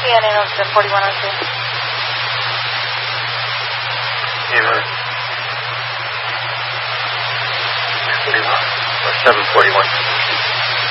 beginning of the 4102. Amen. 41 or 741.